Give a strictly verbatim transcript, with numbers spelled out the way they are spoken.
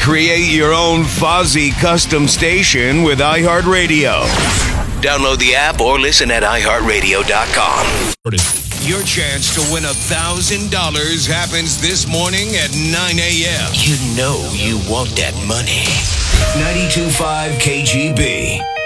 Create your own Fozzy custom station with iHeartRadio. Download the app or listen at i heart radio dot com. Your chance to win one thousand dollars happens this morning at nine a.m. You know you want that money. ninety-two point five K G B.